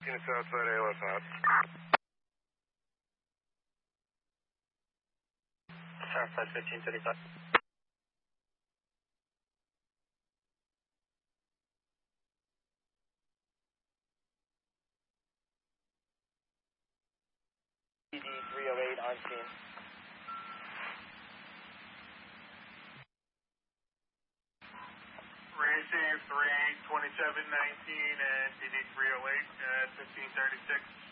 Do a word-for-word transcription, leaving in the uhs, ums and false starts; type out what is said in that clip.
Units outside A L S hot. Southside fifteen thirty-five. D D three oh eight on scene. Racing three twenty-seven nineteen and D D three oh eight at fifteen thirty-six.